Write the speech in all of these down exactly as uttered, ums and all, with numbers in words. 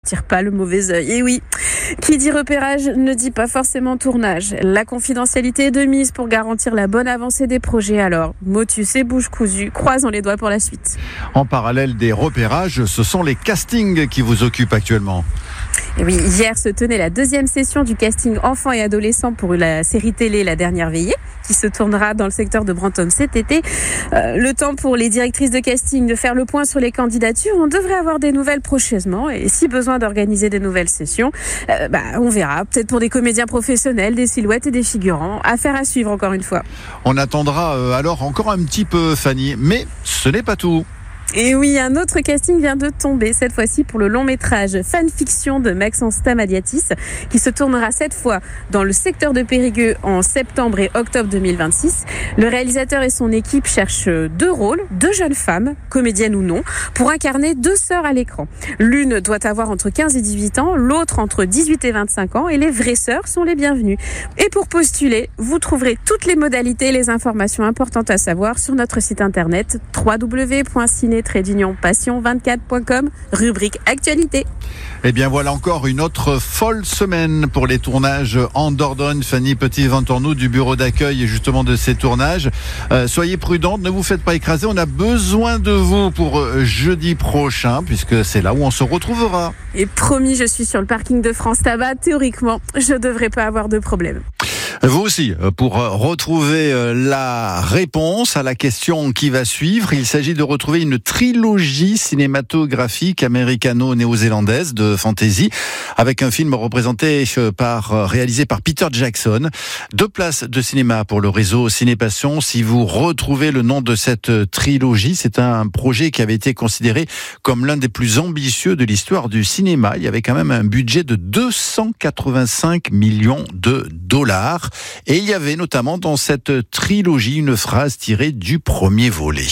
Tire pas le mauvais œil. Et oui, qui dit repérage ne dit pas forcément tournage. La confidentialité est de mise pour garantir la bonne avancée des projets. Alors, motus et bouche cousue, croisons les doigts pour la suite. En parallèle des repérages, ce sont les castings qui vous occupent actuellement. Et oui, hier se tenait la deuxième session du casting enfants et adolescents pour la série télé La Dernière Veillée, qui se tournera dans le secteur de Brantôme cet été. Euh, le temps pour les directrices de casting de faire le point sur les candidatures. On devrait avoir des nouvelles prochainement et si besoin d'organiser des nouvelles sessions, euh, bah, on verra. Peut-être pour des comédiens professionnels, des silhouettes et des figurants. Affaire à suivre encore une fois. On attendra euh, alors encore un petit peu, Fanny, mais ce n'est pas tout. Et oui, un autre casting vient de tomber, cette fois-ci pour le long métrage Fanfiction de Maxence Tamadiatis, qui se tournera cette fois dans le secteur de Périgueux en septembre et octobre deux mille vingt-six. Le réalisateur et son équipe cherchent deux rôles, deux jeunes femmes, comédiennes ou non, pour incarner deux sœurs à l'écran. L'une doit avoir entre quinze et dix-huit ans, l'autre entre dix-huit et vingt-cinq ans, et les vraies sœurs sont les bienvenues. Et pour postuler, vous trouverez toutes les modalités et les informations importantes à savoir sur notre site internet w w w point ciné tiret passion vingt-quatre point com, rubrique actualité. Eh bien voilà encore une autre folle semaine pour les tournages en Dordogne. Fanny Petit-Ventourneau du bureau d'accueil et justement de ces tournages. Euh, soyez prudentes, ne vous faites pas écraser. On a besoin de vous pour euh, jeudi prochain puisque c'est là où on se retrouvera. Et promis, je suis sur le parking de France Tabac. Théoriquement, je devrais pas avoir de problème. Vous aussi, pour retrouver la réponse à la question qui va suivre, il s'agit de retrouver une trilogie cinématographique américano-néo-zélandaise de fantasy avec un film représenté par, réalisé par Peter Jackson. Deux places de cinéma pour le réseau Ciné Passion. Si vous retrouvez le nom de cette trilogie, c'est un projet qui avait été considéré comme l'un des plus ambitieux de l'histoire du cinéma. Il y avait quand même un budget de deux cent quatre-vingt-cinq millions de dollars. Et il y avait notamment dans cette trilogie une phrase tirée du premier volet.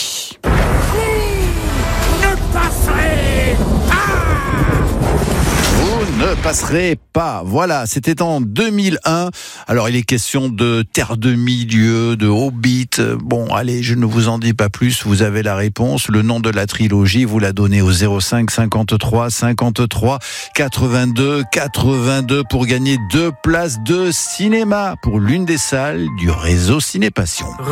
Ne passerez pas. Voilà, c'était en deux mille un. Alors, il est question de terre de milieu, de hobbit. Bon, allez, je ne vous en dis pas plus. Vous avez la réponse. Le nom de la trilogie, vous la donnez au zéro cinq cinquante-trois cinquante-trois quatre-vingt-deux quatre-vingt-deux pour gagner deux places de cinéma pour l'une des salles du réseau Ciné Passion.